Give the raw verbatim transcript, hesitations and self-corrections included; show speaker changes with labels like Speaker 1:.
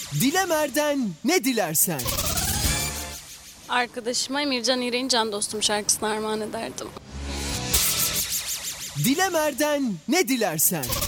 Speaker 1: Dilemer'den ne dilersen.
Speaker 2: Arkadaşıma Emircan İğrek'in Can Dostum şarkısını armağan ederdim.
Speaker 1: Dilemer'den ne dilersen.